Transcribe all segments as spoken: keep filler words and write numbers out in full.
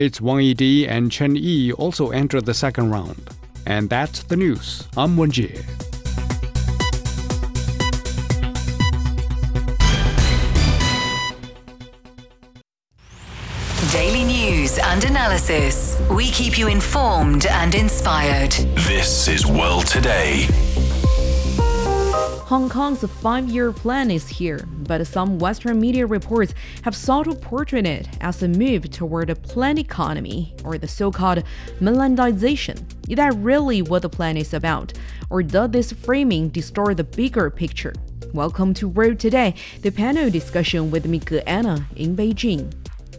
It's Wang Yidi and Chen Yi also entered the second round. And that's the news. I'm Wen Jie. Daily news and analysis. We keep you informed and inspired. This is World Today. Hong Kong's five-year plan is here, but some Western media reports have sought to portray it as a move toward a planned economy, or the so-called mainlandization. Is that really what the plan is about, or does this framing distort the bigger picture? Welcome to World Today, the panel discussion with me, Anna, in Beijing.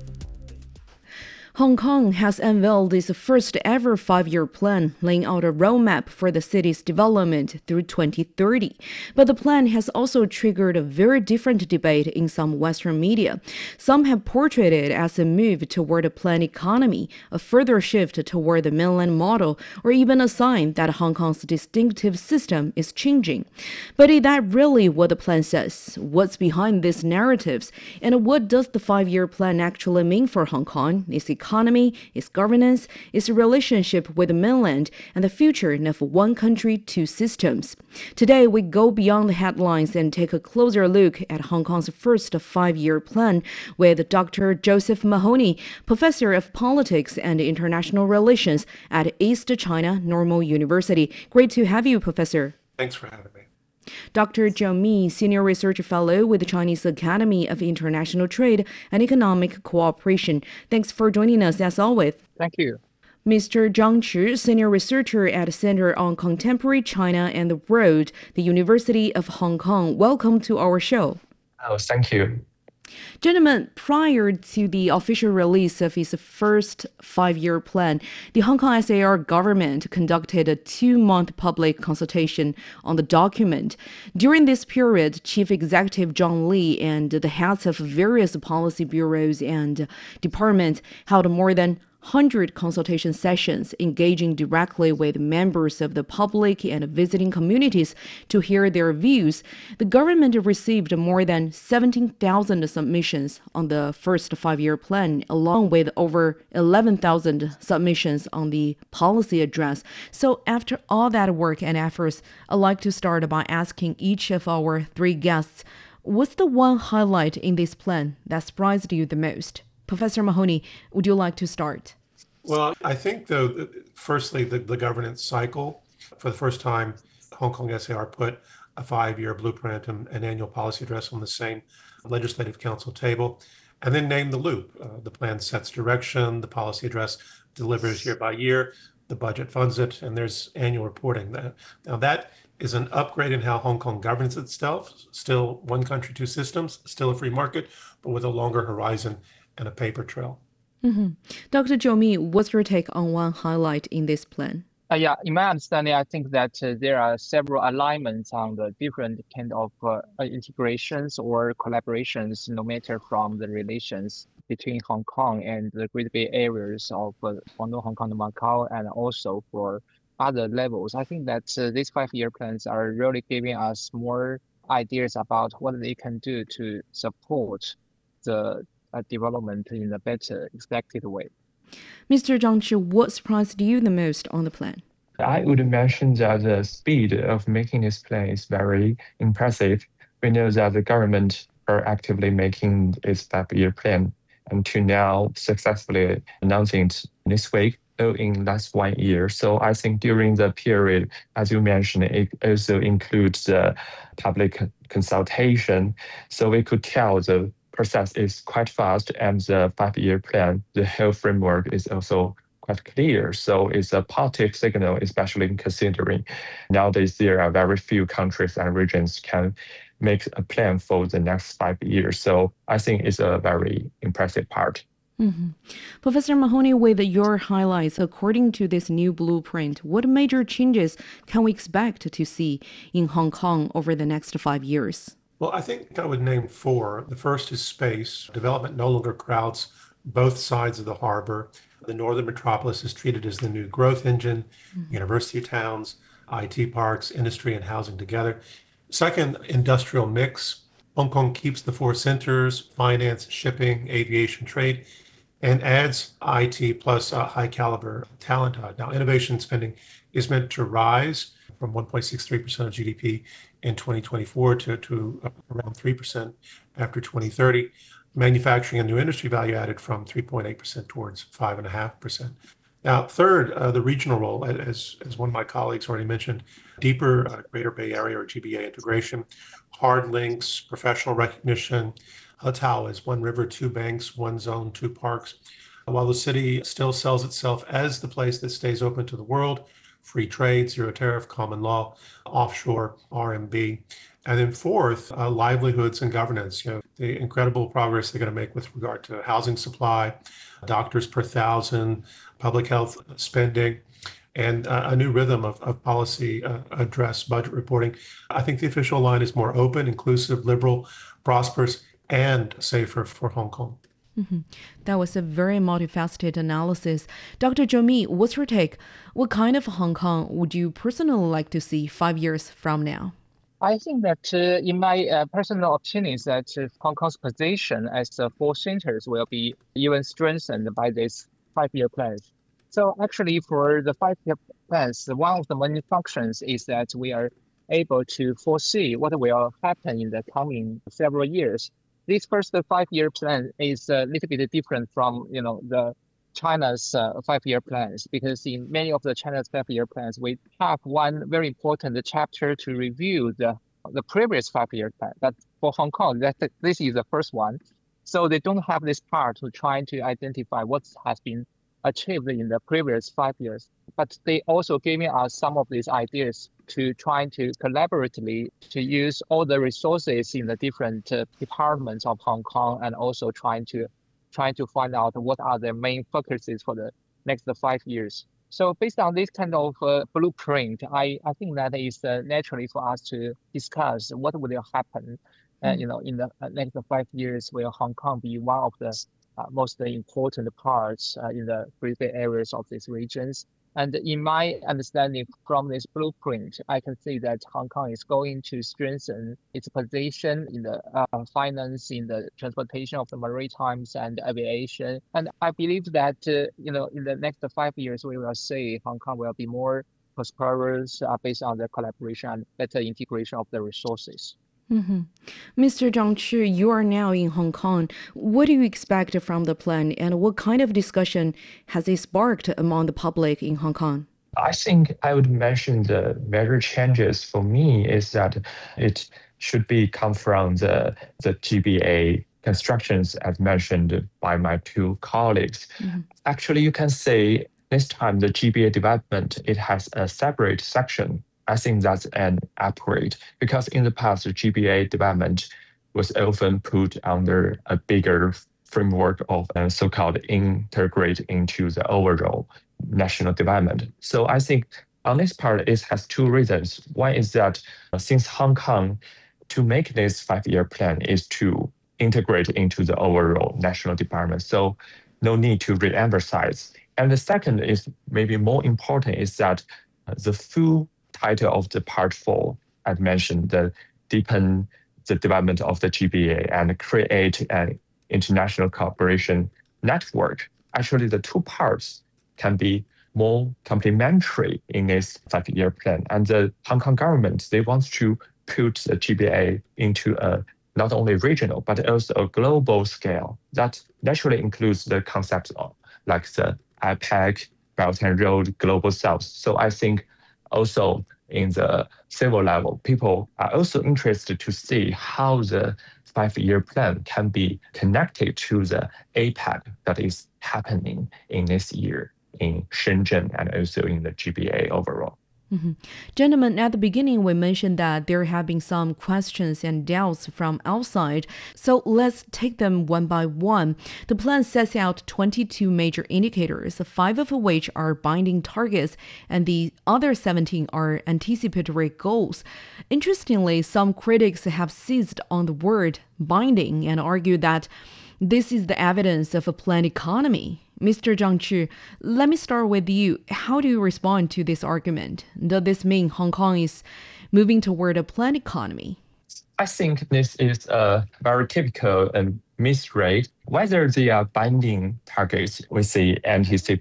Hong Kong has unveiled its first ever five-year plan, laying out a roadmap for the city's development through twenty thirty. But the plan has also triggered a very different debate in some Western media. Some have portrayed it as a move toward a planned economy, a further shift toward the mainland model, or even a sign that Hong Kong's distinctive system is changing. But is that really what the plan says? What's behind these narratives? And what does the five-year plan actually mean for Hong Kong? Is it economy, its governance, its relationship with the mainland, and the future of one country, two systems. Today, we go beyond the headlines and take a closer look at Hong Kong's first five-year plan with Doctor Joseph Mahoney, Professor of Politics and International Relations at East China Normal University. Great to have you, Professor. Thanks for having me. Doctor Zhou Mi, Senior Research Fellow with the Chinese Academy of International Trade and Economic Cooperation. Thanks for joining us as always. Thank you. Mister Zhang Chi, Senior Researcher at the Center on Contemporary China and the World, the University of Hong Kong. Welcome to our show. Oh, thank you. Gentlemen, prior to the official release of its first five-year plan, the Hong Kong S A R government conducted a two-month public consultation on the document. During this period, Chief Executive John Lee and the heads of various policy bureaus and departments held more than one hundred consultation sessions engaging directly with members of the public and visiting communities to hear their views. The government received more than seventeen thousand submissions on the first five-year plan, along with over eleven thousand submissions on the policy address. So after all that work and efforts, I'd like to start by asking each of our three guests, what's the one highlight in this plan that surprised you the most? Professor Mahoney, would you like to start? Well, I think, though, firstly, the, the governance cycle. For the first time, Hong Kong S A R put a five-year blueprint and an annual policy address on the same Legislative Council table, and then named the loop. Uh, the plan sets direction, the policy address delivers year by year, the budget funds it, and there's annual reporting. Now, that is an upgrade in how Hong Kong governs itself. Still one country, two systems, still a free market, but with a longer horizon and a paper trail. Mm-hmm. Doctor Zhou Mi, what's your take on one highlight in this plan? Uh, yeah, in my understanding, I think that uh, there are several alignments on the different kind of uh, integrations or collaborations, no matter from the relations between Hong Kong and the Great Bay areas of uh, Guangdong, Hong Kong, and Macau, and also for other levels. I think that uh, these five-year plans are really giving us more ideas about what they can do to support the uh, development in a better expected way. Mister Zhang Chi, what surprised you the most on the plan? I would mention that the speed of making this plan is very impressive. We know that the government are actively making its five-year plan and to now successfully announcing it this week, though in last one year. So I think during the period, as you mentioned, it also includes the public consultation. So we could tell the process is quite fast, and the five-year plan, the whole framework is also quite clear. So it's a positive signal, especially considering nowadays there are very few countries and regions can make a plan for the next five years. So I think it's a very impressive part. Mm-hmm. Professor Mahoney, with your highlights, according to this new blueprint, what major changes can we expect to see in Hong Kong over the next five years? Well, I think I would name four. The first is space. Development no longer crowds both sides of the harbor. The northern metropolis is treated as the new growth engine, mm-hmm. university towns, I T parks, industry and housing together. Second, industrial mix. Hong Kong keeps the four centers, finance, shipping, aviation, trade, and adds I T plus uh, high caliber talent. Uh, now, innovation spending is meant to rise from one point six three percent of G D P in twenty twenty-four to, to uh, around three percent after twenty thirty. Manufacturing and new industry value added from three point eight percent towards five point five percent. Now, third, uh, the regional role, as, as one of my colleagues already mentioned, deeper uh, Greater Bay Area or G B A integration, hard links, professional recognition. Hotao is one river, two banks, one zone, two parks. While the city still sells itself as the place that stays open to the world, free trade, zero tariff, common law, offshore, R M B. And then fourth, uh, livelihoods and governance. You know, the incredible progress they're going to make with regard to housing supply, doctors per thousand, public health spending, and uh, a new rhythm of, of policy uh, address budget reporting. I think the official line is more open, inclusive, liberal, prosperous, and safer for Hong Kong. Mm-hmm. That was a very multifaceted analysis. Doctor Zhou Mi, what's your take? What kind of Hong Kong would you personally like to see five years from now? I think that, uh, in my uh, personal opinion, is that uh, Hong Kong's position as the four centers will be even strengthened by this five-year plan. So actually, for the five-year plans, one of the main functions is that we are able to foresee what will happen in the coming several years. This first five-year plan is a little bit different from, you know, the China's uh, five-year plans, because in many of the China's five-year plans, we have one very important chapter to review the the previous five-year plan. But for Hong Kong, that this is the first one, so they don't have this part to try to identify what has been achieved in the previous five years. But they also giving us some of these ideas to try to collaboratively to use all the resources in the different uh, departments of Hong Kong, and also trying to trying to find out what are the main focuses for the next five years. So based on this kind of uh, blueprint, I, I think that is uh, naturally for us to discuss what will happen, uh, mm. you know, in the uh, next five years. Will Hong Kong be one of the uh, most important parts uh, in the Greater Bay areas of these regions? And in my understanding from this blueprint, I can see that Hong Kong is going to strengthen its position in the uh, finance, in the transportation of the maritimes and aviation. And I believe that, uh, you know, in the next five years, we will see Hong Kong will be more prosperous uh, based on the collaboration and better integration of the resources. Mm-hmm. Mister Zhang Chi, you are now in Hong Kong. What do you expect from the plan, and what kind of discussion has it sparked among the public in Hong Kong? I think I would mention the major changes for me is that it should be come from the, the G B A constructions as mentioned by my two colleagues. Mm-hmm. Actually, you can say this time the G B A development, it has a separate section. I think that's an upgrade, because in the past, the G B A development was often put under a bigger framework of uh, so-called integrate into the overall national development. So I think on this part, it has two reasons. One is that uh, since Hong Kong, to make this five-year plan is to integrate into the overall national development. So no need to re-emphasize. And the second is maybe more important is that uh, the full title of the part four, I mentioned, the deepen the development of the G B A and create an international cooperation network. Actually, the two parts can be more complementary in this five-year plan. And the Hong Kong government, they want to put the G B A into a not only regional, but also a global scale. That naturally includes the concepts of like the I PEC, Belt and Road, Global South. So I think also in the civil level, people are also interested to see how the five-year plan can be connected to the A PEC that is happening in this year in Shenzhen and also in the G B A overall. Mm-hmm. Gentlemen, at the beginning, we mentioned that there have been some questions and doubts from outside. So let's take them one by one. The plan sets out twenty-two major indicators, five of which are binding targets, and the other seventeen are anticipatory goals. Interestingly, some critics have seized on the word binding and argued that this is the evidence of a planned economy. Mister Zhang Chi, let me start with you. How do you respond to this argument? Does this mean Hong Kong is moving toward a planned economy? I think this is a very typical and misread. Whether they are binding targets with the N T C